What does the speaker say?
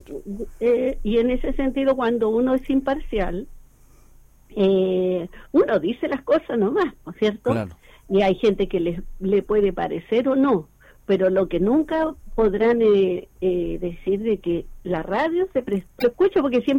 y en ese sentido, cuando uno es imparcial, uno dice las cosas nomás, ¿no es cierto? Claro. Y hay gente que le puede parecer o no, pero lo que nunca podrán decir de que la radio se escucha, porque siempre